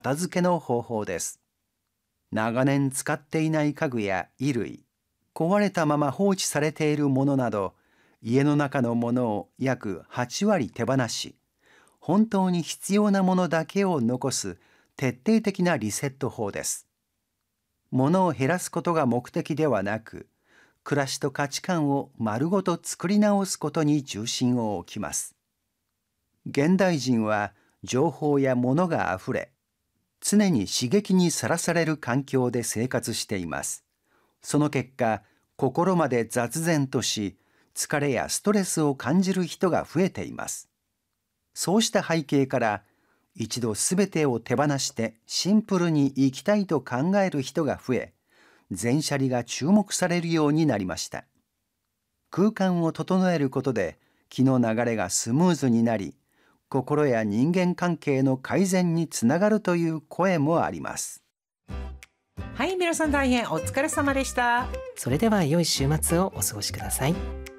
片付けの方法です。長年使っていない家具や衣類、壊れたまま放置されているものなど、家の中のものを約8割手放し、本当に必要なものだけを残す徹底的なリセット法です。物を減らすことが目的ではなく、暮らしと価値観を丸ごと作り直すことに重心を置きます。現代人は情報や物があふれ、常に刺激にさらされる環境で生活しています。その結果、心まで雑然とし、疲れやストレスを感じる人が増えています。そうした背景から、一度すべてを手放してシンプルに生きたいと考える人が増え、全捨離が注目されるようになりました。空間を整えることで気の流れがスムーズになり、心や人間関係の改善につながるという声もあります。 はい、皆さん大変お疲れ様でした。 それでは良い週末をお過ごしください。